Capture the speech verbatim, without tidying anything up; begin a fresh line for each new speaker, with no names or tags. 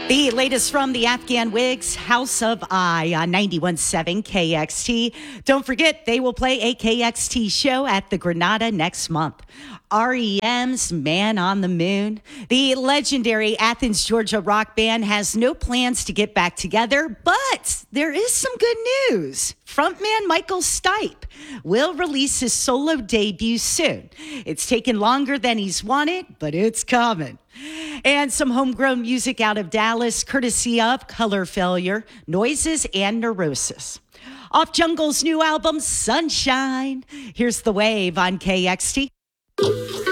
The latest from the Afghan Wigs, House of I on ninety-one point seven K X T. Don't forget, they will play a K X T show at the Granada next month. R E M's Man on the Moon. The legendary Athens, Georgia rock band has no plans to get back together, but there is some good news. Frontman Michael Stipe will release his solo debut soon. It's taken longer than he's wanted, but it's coming. And some homegrown music out of Dallas, courtesy of Color Failure, Noises, and Neurosis. Off Jungle's new album, Sunshine. Here's The Wave on K X T.